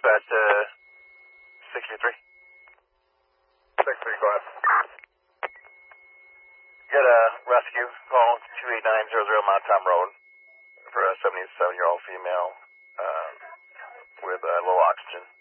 dispatch 63. 63, go ahead. Get a rescue call 28900 Mount Tom Road for a 77-year-old female with low oxygen.